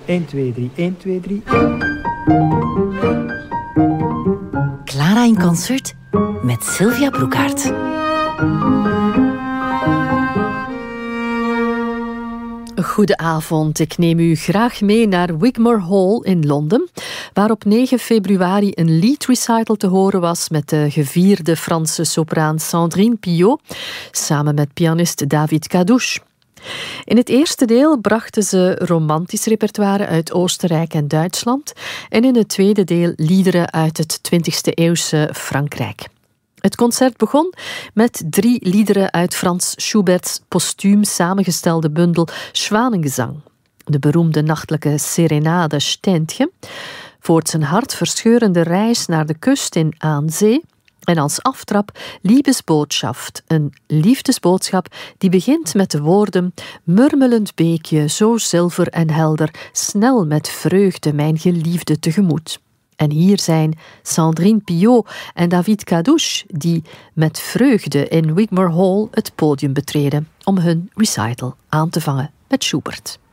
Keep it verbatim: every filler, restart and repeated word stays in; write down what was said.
één, twee, drie, één, twee, drie. Clara in concert met Sylvia Broekhaert. Goedenavond, ik neem u graag mee naar Wigmore Hall in Londen, waar op negen februari een liedrecital te horen was met de gevierde Franse sopraan Sandrine Pillot, samen met pianist David Kadouche. In het eerste deel brachten ze romantisch repertoire uit Oostenrijk en Duitsland en in het tweede deel liederen uit het twintigste eeuwse Frankrijk. Het concert begon met drie liederen uit Frans Schuberts postuum samengestelde bundel Schwanengezang. De beroemde nachtelijke serenade Ständchen, voorts een hartverscheurende reis naar de kust in Aanzee en als aftrap Liebesbotschaft, een liefdesboodschap die begint met de woorden: murmelend beekje, zo zilver en helder, snel met vreugde mijn geliefde tegemoet. En hier zijn Sandrine Pillot en David Kadouche die met vreugde in Wigmore Hall het podium betreden om hun recital aan te vangen met Schubert.